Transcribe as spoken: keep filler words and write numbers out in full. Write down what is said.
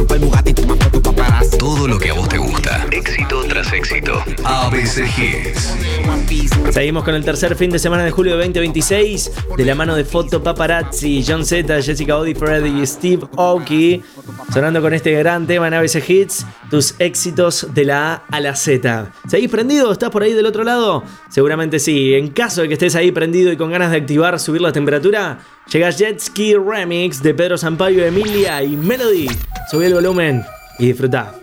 Todo lo que a vos te gusta. Éxito tras éxito. A B C Hits. Seguimos con el tercer fin de semana de julio de veinte veintiséis. De la mano de Foto Paparazzi, John Z, Jessica Odi, Freddy y Steve Aoki. Sonando con este gran tema en A B C Hits. Tus éxitos de la A a la Z. ¿Seguís prendido? ¿Estás por ahí del otro lado? Seguramente sí. En caso de que estés ahí prendido y con ganas de activar, subir la temperatura, llega Jet Ski Remix de Pedro Sampaio, Emilia y Melody. Subí el volumen y disfrutá.